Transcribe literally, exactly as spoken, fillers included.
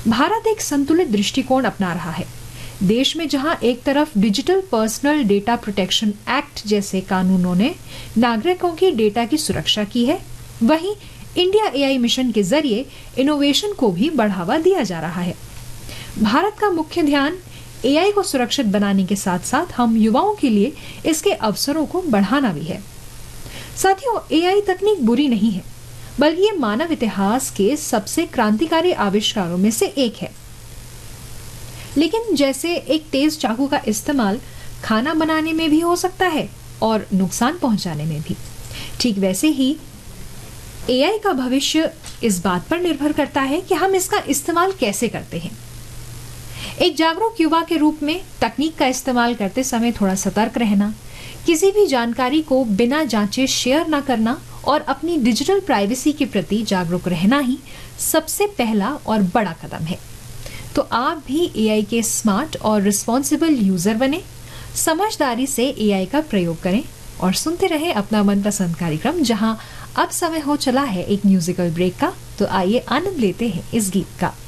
भारत एक संतुलित दृष्टिकोण अपना रहा है। देश में जहां एक तरफ digital personal data protection act जैसे कानूनों ने नागरिकों की डेटा की सुरक्षा की है, वहीं इंडिया एआई मिशन के जरिए इनोवेशन को भी बढ़ावा दिया जा रहा है। भारत का मुख्य ध्यान एआई को सुरक्षित बनाने के साथ साथ हम युवाओं के लिए इसके अवसरों को बढ़ाना भी है। साथियों, एआई तकनीक बुरी नहीं है, बल्कि ये मानव इतिहास के सबसे क्रांतिकारी आविष्कारों में से एक है। लेकिन जैसे एक तेज चाकू का इस्तेमाल खाना बनाने में भी हो सकता है और नुकसान पहुंचाने में भी, ठीक वैसे ही एआई का भविष्य इस बात पर निर्भर करता है कि हम इसका इस्तेमाल कैसे करते हैं। एक जागरूक युवा के रूप में तकनीक का इस्तेमाल करते समय थोड़ा सतर्क रहना, किसी भी जानकारी को बिना जांचे शेयर न करना और अपनी डिजिटल प्राइवेसी के प्रति जागरूक रहना ही सबसे पहला और बड़ा कदम है। तो आप भी एआई के स्मार्ट और रिस्पॉन्सिबल यूजर बने, समझदारी से एआई का प्रयोग करें और सुनते रहें अपना मनपसंद कार्यक्रम, जहां अब समय हो चला है एक म्यूजिकल ब्रेक का। तो आइए आनंद लेते हैं इस गीत का।